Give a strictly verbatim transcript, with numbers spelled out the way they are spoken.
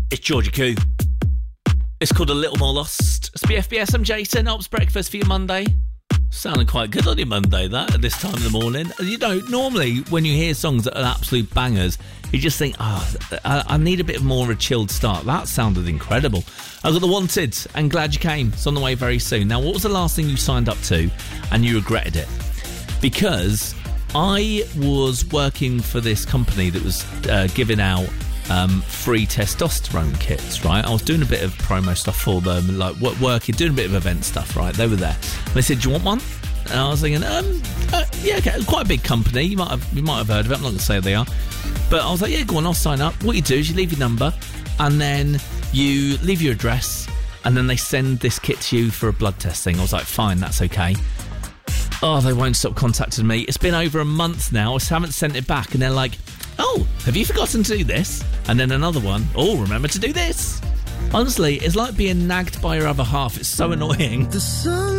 It's Georgia Koo. It's called A Little More Lost. It's B F B S. I'm Jason. Ops breakfast for your Monday. Sounding quite good on your Monday, that, at this time of the morning. You know, normally when you hear songs that are absolute bangers, you just think, oh, I, I need a bit more of a chilled start. That sounded incredible. I've got The Wanted and Glad You Came. It's on the way very soon. Now, what was the last thing you signed up to and you regretted it? Because I was working for this company that was uh, giving out um, free testosterone kits, right? I was doing a bit of promo stuff for them, like working, doing a bit of event stuff, right? They were there. And they said, do you want one? And I was thinking, um, uh, yeah, okay, quite a big company. You might have, you might have heard of it. I'm not going to say who they are. But I was like, yeah, go on, I'll sign up. What you do is you leave your number and then you leave your address and then they send this kit to you for a blood test thing. I was like, fine, that's okay. Oh, they won't stop contacting me. It's been over a month now. I just haven't sent it back. And they're like, oh, have you forgotten to do this? And then another one, oh, remember to do this. Honestly, it's like being nagged by your other half. It's so annoying. The sun